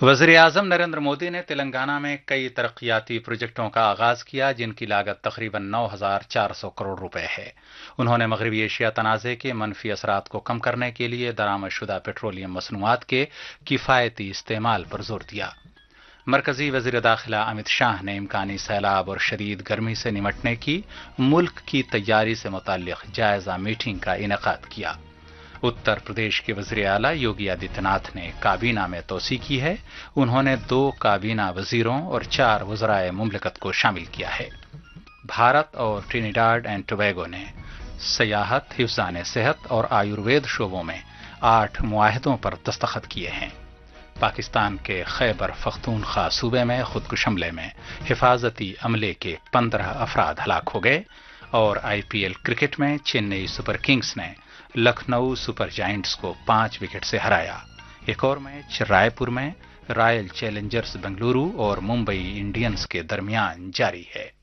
वज़ीर-ए-आज़म नरेंद्र मोदी ने तेलंगाना में कई तरक्याती प्रोजेक्टों का आगाज किया जिनकी लागत तकरीबन 9,400 करोड़ रुपए है। उन्होंने मगरबी एशिया तनाज़े के मनफी असरात को कम करने के लिए दरामदशुदा पेट्रोलियम मसनूआत के किफ़ायती इस्तेमाल पर जोर दिया। मरकजी वज़ीर दाखिला अमित शाह ने इम्कानी सैलाब और शदीद गर्मी से निमटने की मुल्क की तैयारी से मुताल्लिक़ जायजा मीटिंग का इनेकाद किया। उत्तर प्रदेश के वज़ीर आला योगी आदित्यनाथ ने काबीना में तोसी की है। उन्होंने 2 काबीना वजीरों और 4 वज़राए मुमलिकत को शामिल किया है। भारत और ट्रिनिडाड एंड टोबैगो ने सयाहत, हिफ्ज़ान सेहत और आयुर्वेद शोबों में 8 मुआहदों पर दस्तखत किए हैं। पाकिस्तान के खैबर पख्तूनख्वा सूबे में खुदकुश हमले में हिफाजती अमले के 15 अफराद हलाक हो गए और आईपीएल क्रिकेट में चेन्नई सुपर किंग्स ने लखनऊ सुपर जायंट्स को 5 विकेट से हराया। एक और मैच रायपुर में रॉयल चैलेंजर्स बेंगलुरु और मुंबई इंडियंस के दरमियान जारी है।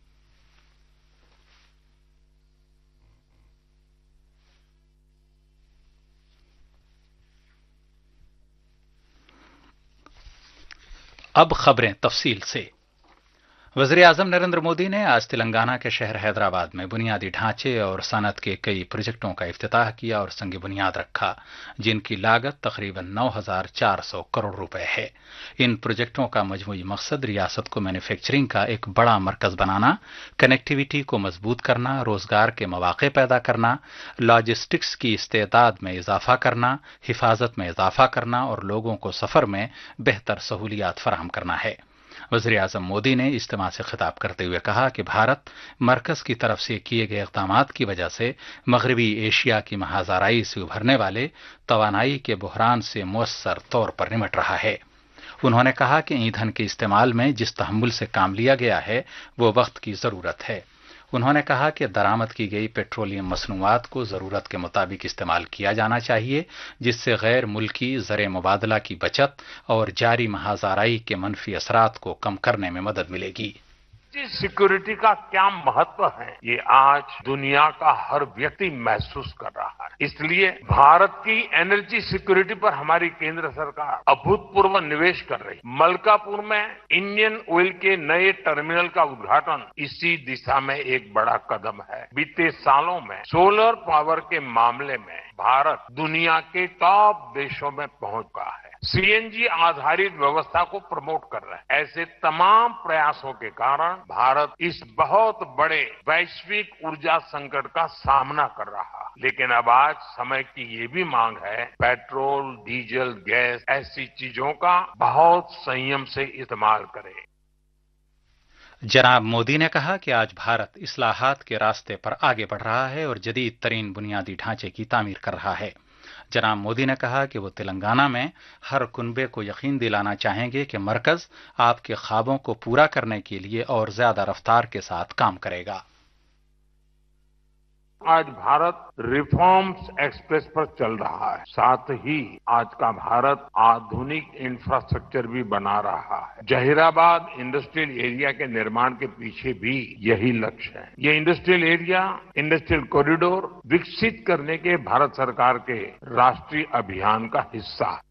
अब खबरें तफसील से। वज़ीर-ए-आज़म नरेंद्र मोदी ने आज तेलंगाना के शहर हैदराबाद में बुनियादी ढांचे और सनत के कई प्रोजेक्टों का इफ्तिताह किया और संग बुनियाद रखा जिनकी लागत तकरीबन 9,400 करोड़ रुपए है। इन प्रोजेक्टों का मजमूई मकसद रियासत को मैन्युफैक्चरिंग का एक बड़ा मरकज बनाना, कनेक्टिविटी को मजबूत करना, रोजगार के मौके पैदा करना, लॉजिस्टिक्स की इस्तेदाद में इजाफा करना, हिफाजत में इजाफा करना और लोगों को सफर में बेहतर सहूलियात फराहम करना है। वज़ीर-ए-आज़म मोदी ने इज्तिमा से खिताब करते हुए कहा कि भारत मरकज की तरफ से किए गए इक़दामात की वजह से मगरबी एशिया की महाज़ाराई से उभरने वाले तवानाई के बहरान से मुअस्सर तौर पर निमट रहा है। उन्होंने कहा कि ईंधन के इस्तेमाल में जिस तहम्मुल से काम लिया गया है वो वक्त की ज़रूरत है। उन्होंने कहा कि दरामद की गई पेट्रोलियम मसनूआत को ज़रूरत के मुताबिक इस्तेमाल किया जाना चाहिए जिससे गैर मुल्की ज़र मुबादला की बचत और जारी महाज़ाराई के मनफी असरात को कम करने में मदद मिलेगी। सिक्योरिटी का क्या महत्व है ये आज दुनिया का हर व्यक्ति महसूस कर रहा है। इसलिए भारत की एनर्जी सिक्योरिटी पर हमारी केंद्र सरकार अभूतपूर्व निवेश कर रही। मलकापुर में इंडियन ऑयल के नए टर्मिनल का उद्घाटन इसी दिशा में एक बड़ा कदम है। बीते सालों में सोलर पावर के मामले में भारत दुनिया के टॉप देशों में पहुंच गया है। सीएनजी आधारित व्यवस्था को प्रमोट कर रहे हैं। ऐसे तमाम प्रयासों के कारण भारत इस बहुत बड़े वैश्विक ऊर्जा संकट का सामना कर रहा है। लेकिन अब आज समय की ये भी मांग है पेट्रोल, डीजल, गैस ऐसी चीजों का बहुत संयम से इस्तेमाल करें। जनाब मोदी ने कहा कि आज भारत इस्लाहात के रास्ते पर आगे बढ़ रहा है और जदीद तरीन बुनियादी ढांचे की तामीर कर रहा है। जनाब मोदी ने कहा कि वो तेलंगाना में हर कुनबे को यकीन दिलाना चाहेंगे कि मरकज आपके ख्वाबों को पूरा करने के लिए और ज्यादा रफ्तार के साथ काम करेगा। आज भारत रिफॉर्म्स एक्सप्रेस पर चल रहा है। साथ ही आज का भारत आधुनिक इंफ्रास्ट्रक्चर भी बना रहा है। जहीराबाद इंडस्ट्रियल एरिया के निर्माण के पीछे भी यही लक्ष्य है। ये इंडस्ट्रियल एरिया, इंडस्ट्रियल कॉरिडोर विकसित करने के भारत सरकार के राष्ट्रीय अभियान का हिस्सा है।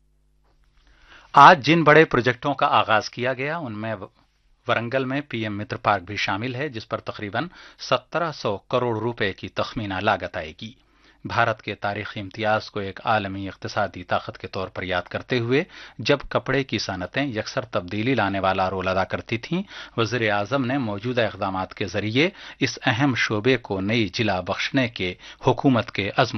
आज जिन बड़े प्रोजेक्टों का आगाज किया गया उनमें वरंगल में पीएम मित्र पार्क भी शामिल है जिस पर तकरीबन 1700 करोड़ रुपए की तखमीना लागत आएगी। भारत के तारीखी इम्तियाज को एक आलमी इक्तिसादी ताकत के तौर पर याद करते हुए जब कपड़े की सनतें यकसर तब्दीली लाने वाला रोल अदा करती थीं, वज़ीर-ए-आज़म ने मौजूदा इक़दामात के जरिए इस अहम शोबे को नई जिला बख्शने के हुकूमत के अज़्म